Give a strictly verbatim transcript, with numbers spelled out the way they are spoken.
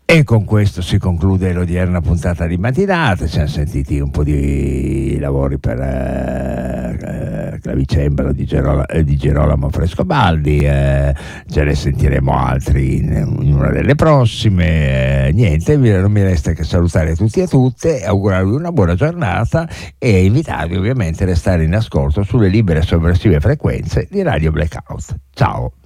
E con questo si conclude l'odierna puntata di mattinata. Ci siamo sentiti un po' di lavori per eh, clavicembalo di, Gerola, eh, di Gerolamo Frescobaldi, eh, ce ne sentiremo altri in, in una delle prossime. Eh, niente, non mi resta che salutare tutti e tutte, augurarvi una buona giornata e invitarvi ovviamente a restare in ascolto sulle libere e sovversive frequenze di Radio Blackout. Ciao!